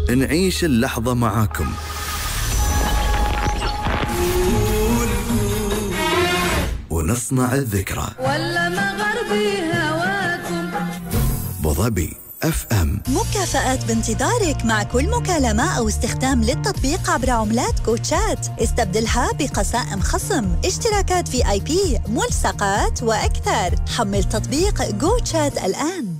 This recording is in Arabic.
نعيش اللحظة معاكم. ونصنع الذكرى. ولا مغربي هواكم. أبو ظبي FM. مكافآت بانتظارك مع كل مكالمة أو استخدام للتطبيق عبر عملات كوتشات. استبدلها بقسائم خصم، اشتراكات VIP، ملصقات وأكثر. حمل تطبيق كوتشات الآن.